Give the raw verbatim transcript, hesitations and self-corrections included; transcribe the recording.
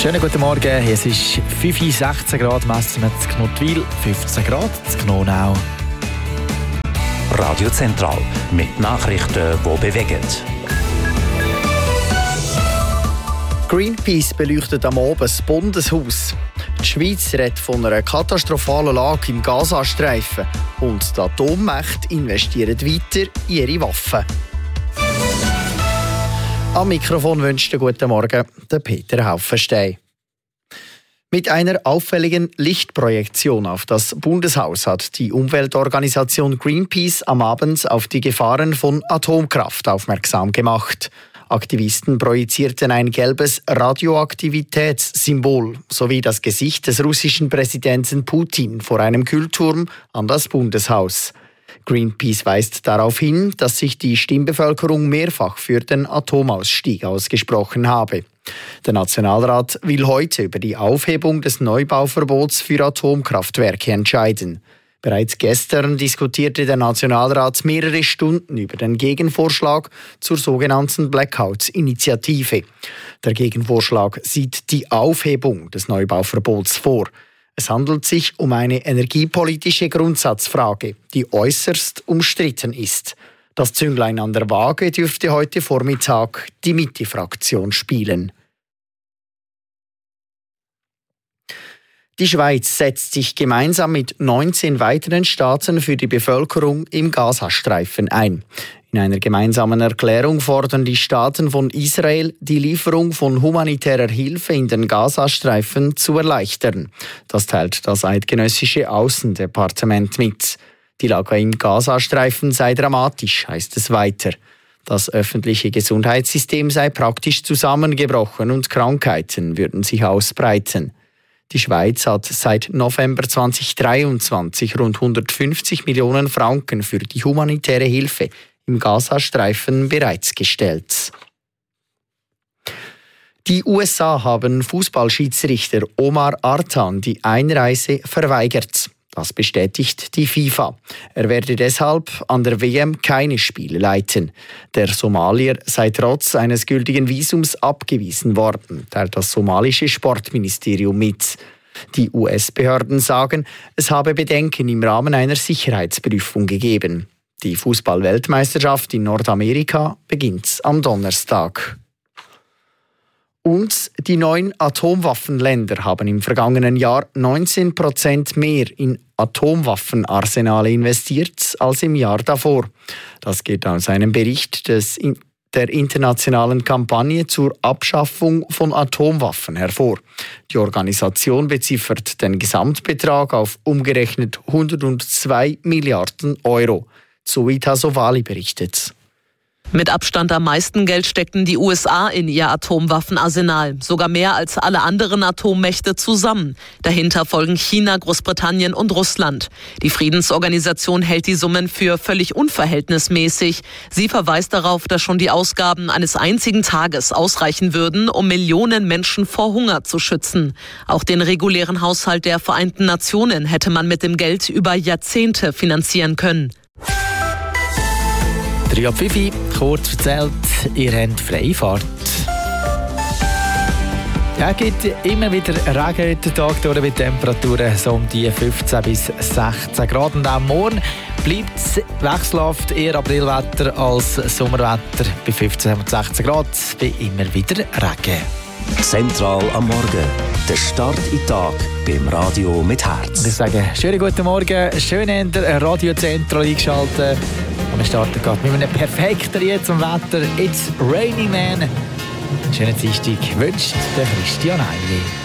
Schönen guten Morgen, es ist fünf Uhr sechzehn Grad, messen wir in Knutwil, fünfzehn Grad in Gnonau. Radio Zentral mit Nachrichten, die bewegen. Greenpeace beleuchtet am Abend das Bundeshaus. Die Schweiz redet von einer katastrophalen Lage im Gazastreifen und die Atommächte investieren weiter in ihre Waffen. Am Mikrofon wünscht einen guten Morgen der Peter Haufenstein. Mit einer auffälligen Lichtprojektion auf das Bundeshaus hat die Umweltorganisation Greenpeace am Abend auf die Gefahren von Atomkraft aufmerksam gemacht. Aktivisten projizierten ein gelbes Radioaktivitätssymbol sowie das Gesicht des russischen Präsidenten Putin vor einem Kühlturm an das Bundeshaus. Greenpeace weist darauf hin, dass sich die Stimmbevölkerung mehrfach für den Atomausstieg ausgesprochen habe. Der Nationalrat will heute über die Aufhebung des Neubauverbots für Atomkraftwerke entscheiden. Bereits gestern diskutierte der Nationalrat mehrere Stunden über den Gegenvorschlag zur sogenannten Blackout-Initiative. Der Gegenvorschlag sieht die Aufhebung des Neubauverbots vor. Es handelt sich um eine energiepolitische Grundsatzfrage, die äußerst umstritten ist. Das Zünglein an der Waage dürfte heute Vormittag die Mitte-Fraktion spielen. Die Schweiz setzt sich gemeinsam mit neunzehn weiteren Staaten für die Bevölkerung im Gazastreifen ein. In einer gemeinsamen Erklärung fordern die Staaten von Israel, die Lieferung von humanitärer Hilfe in den Gazastreifen zu erleichtern. Das teilt das eidgenössische Außendepartement mit. Die Lage im Gazastreifen sei dramatisch, heißt es weiter. Das öffentliche Gesundheitssystem sei praktisch zusammengebrochen und Krankheiten würden sich ausbreiten. Die Schweiz hat seit November zweitausenddreiundzwanzig rund hundertfünfzig Millionen Franken für die humanitäre Hilfe im Gazastreifen bereitgestellt. Die U S A haben Fußballschiedsrichter Omar Artan die Einreise verweigert. Das bestätigt die FIFA. Er werde deshalb an der W M keine Spiele leiten. Der Somalier sei trotz eines gültigen Visums abgewiesen worden, teilt das somalische Sportministerium mit. Die U S-Behörden sagen, es habe Bedenken im Rahmen einer Sicherheitsprüfung gegeben. Die Fußball-Weltmeisterschaft in Nordamerika beginnt am Donnerstag. Und die neun Atomwaffenländer haben im vergangenen Jahr neunzehn Prozent mehr in Atomwaffenarsenale investiert als im Jahr davor. Das geht aus einem Bericht des, der internationalen Kampagne zur Abschaffung von Atomwaffen hervor. Die Organisation beziffert den Gesamtbetrag auf umgerechnet hundertzwei Milliarden Euro. Zoita Sovali berichtet. Mit Abstand am meisten Geld steckten die U S A in ihr Atomwaffenarsenal, sogar mehr als alle anderen Atommächte zusammen. Dahinter folgen China, Großbritannien und Russland. Die Friedensorganisation hält die Summen für völlig unverhältnismäßig. Sie verweist darauf, dass schon die Ausgaben eines einzigen Tages ausreichen würden, um Millionen Menschen vor Hunger zu schützen. Auch den regulären Haushalt der Vereinten Nationen hätte man mit dem Geld über Jahrzehnte finanzieren können. drei ab fünf, kurz erzählt, ihr habt Freifahrt. Ja, es gibt immer wieder Regen den Tag durch mit Temperaturen so um die fünfzehn bis sechzehn Grad. Und auch morgen bleibt es wechselhaft, eher Aprilwetter als Sommerwetter bei fünfzehn und sechzehn Grad, bei immer wieder Regen. Zentral am Morgen. Der Start in den Tag beim Radio mit Herz. Ich sage, schönen guten Morgen, schön in der Radio Zentral eingeschaltet. Und wir starten gerade mit einem perfekten Lied zum Wetter. It's Raining Man. Schönen Dienstag wünscht der Christian Eili.